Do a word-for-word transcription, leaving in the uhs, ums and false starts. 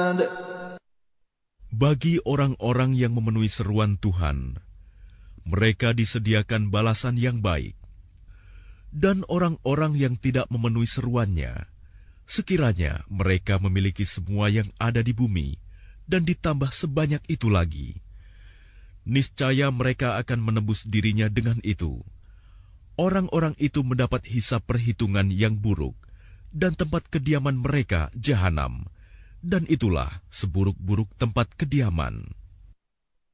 Bagi orang-orang yang memenuhi seruan Tuhan, mereka disediakan balasan yang baik. Dan orang-orang yang tidak memenuhi seruannya, sekiranya mereka memiliki semua yang ada di bumi dan ditambah sebanyak itu lagi, niscaya mereka akan menebus dirinya dengan itu. Orang-orang itu mendapat hisab perhitungan yang buruk, dan tempat kediaman mereka jahanam, dan itulah seburuk-buruk tempat kediaman.